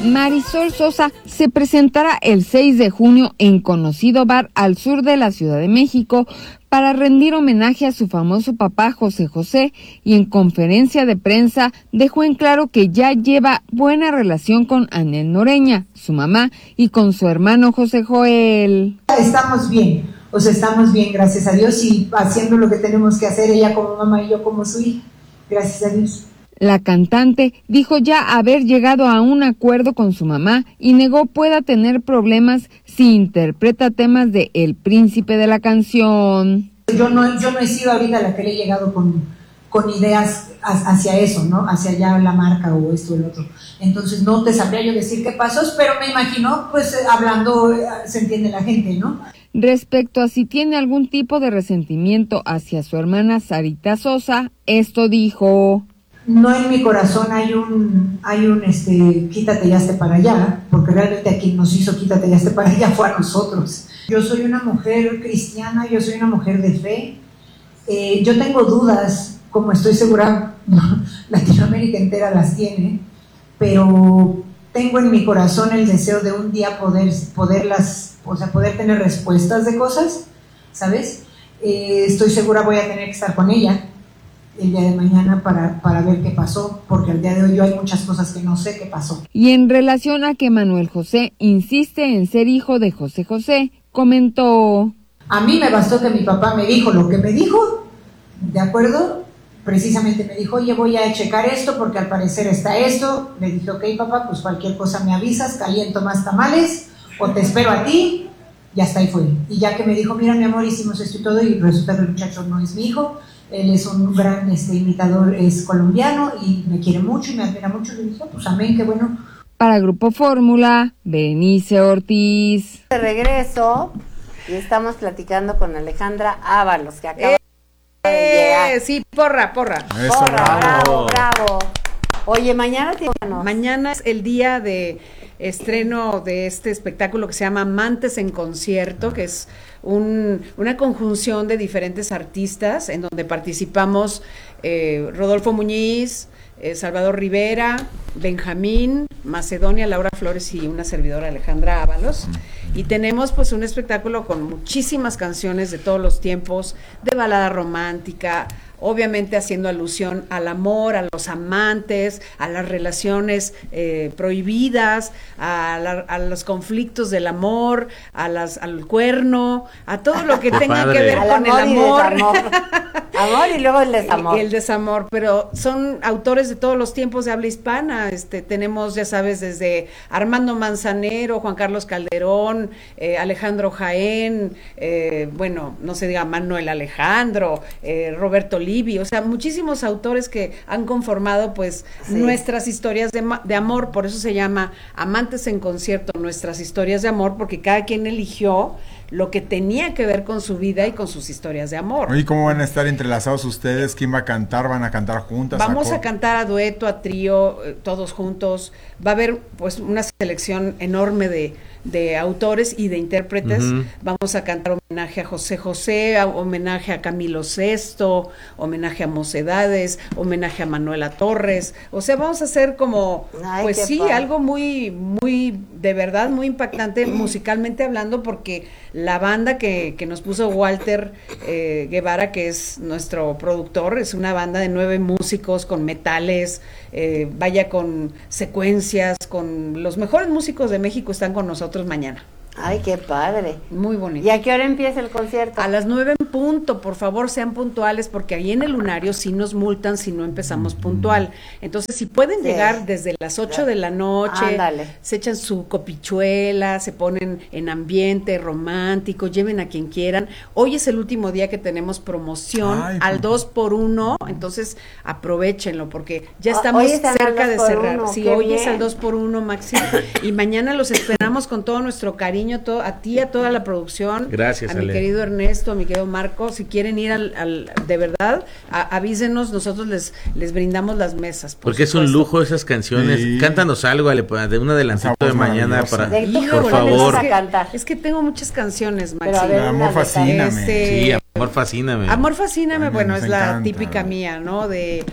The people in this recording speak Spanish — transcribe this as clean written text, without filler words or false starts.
Marisol Sosa se presentará el 6 de junio en conocido bar al sur de la Ciudad de México para rendir homenaje a su famoso papá José José, y en conferencia de prensa dejó en claro que ya lleva buena relación con Anel Noreña, su mamá, y con su hermano José Joel. Estamos bien, estamos bien, gracias a Dios, y haciendo lo que tenemos que hacer, ella como mamá y yo como su hija, gracias a Dios. La cantante dijo ya haber llegado a un acuerdo con su mamá y negó pueda tener problemas si interpreta temas de El Príncipe de la Canción. Yo no he sido ahorita la que le he llegado con ideas hacia eso, ¿no? Hacia allá la marca o esto o el otro. Entonces no te sabría yo decir qué pasó, pero me imagino, pues hablando se entiende la gente, ¿no? Respecto a si tiene algún tipo de resentimiento hacia su hermana Sarita Sosa, esto dijo: no, en mi corazón hay un quítate y hazte para allá, porque realmente a quien nos hizo quítate y hazte para allá fue a nosotros. Yo soy una mujer cristiana, yo soy una mujer de fe. Yo tengo dudas, como estoy segura, Latinoamérica entera las tiene, pero tengo en mi corazón el deseo de un día poder tener respuestas de cosas, ¿sabes? Estoy segura voy a tener que estar con ella el día de mañana para ver qué pasó, porque al día de hoy yo hay muchas cosas que no sé qué pasó. Y en relación a que Manuel José insiste en ser hijo de José José, comentó: a mí me bastó que mi papá me dijo lo que me dijo, ¿de acuerdo? Precisamente me dijo, oye, voy a checar esto porque al parecer está esto. Le dije, ok, papá, pues cualquier cosa me avisas, caliento más tamales o te espero a ti, y hasta ahí fue. Y ya que me dijo, mira mi amor, hicimos esto y todo, y resulta que el muchacho no es mi hijo. Él es un gran imitador, es colombiano y me quiere mucho y me admira mucho. Le dije, pues amén, qué bueno. Para Grupo Fórmula, Berenice Ortiz. De regreso, y estamos platicando con Alejandra Ábalos, que acaba de llegar. Sí, porra. Eso, bravo. Oye, mañana es el día de estreno de este espectáculo que se llama Amantes en Concierto, que es una conjunción de diferentes artistas en donde participamos Rodolfo Muñiz, Salvador Rivera, Benjamín, Macedonia, Laura Flores y una servidora, Alejandra Ábalos. Y tenemos pues un espectáculo con muchísimas canciones de todos los tiempos, de balada romántica, obviamente haciendo alusión al amor, a los amantes, a las relaciones prohibidas, a los conflictos del amor, al cuerno, a todo lo que tenga que ver con el amor. Amor y luego el desamor. El desamor, pero son autores de todos los tiempos de habla hispana. Tenemos, ya sabes, desde Armando Manzanero, Juan Carlos Calderón, Alejandro Jaén, bueno, no se diga Manuel Alejandro, Roberto Livi, o sea, muchísimos autores que han conformado pues nuestras historias de amor. Por eso se llama Amantes en Concierto, nuestras historias de amor, porque cada quien eligió lo que tenía que ver con su vida y con sus historias de amor. ¿Y cómo van a estar entrelazados ustedes? ¿Quién va a cantar? ¿Van a cantar juntas? Vamos a cantar a dueto, a trío, todos juntos. Va a haber pues una selección enorme de autores y de intérpretes. Vamos a cantar homenaje a José José, homenaje a Camilo Sesto, homenaje a Mocedades, homenaje a Manuela Torres. O sea, vamos a hacer como, pues sí, padre. Algo muy, muy, de verdad, muy impactante musicalmente hablando, porque la banda que nos puso Walter Guevara, que es nuestro productor, es una banda de 9 músicos con metales, vaya, con secuencias, con los mejores músicos de México están con nosotros mañana. Ay, qué padre. Muy bonito. ¿Y a qué hora empieza el concierto? A las 9 en punto, por favor, sean puntuales, porque ahí en el Lunario sí nos multan si no empezamos puntual. Entonces, si pueden llegar desde las 8 de la noche, se echan su copichuela, se ponen en ambiente romántico, lleven a quien quieran. Hoy es el último día que tenemos promoción al 2x1, entonces aprovechenlo, porque ya estamos cerca de cerrar. Sí, hoy es al 2x1 máximo, y mañana los esperamos con todo nuestro cariño, a ti, a toda la producción. Gracias, a mi querido Ernesto, a mi querido Marco. Si quieren ir de verdad, avísenos, nosotros les brindamos las mesas. Porque es un lujo esas canciones. Sí. Cántanos algo, de un adelantito de mañana para, por favor. Es que tengo muchas canciones, Maxi. Amor Fascíname. Sí, Amor Fascíname. Amor Fascíname, bueno, es la típica mía, ¿no? De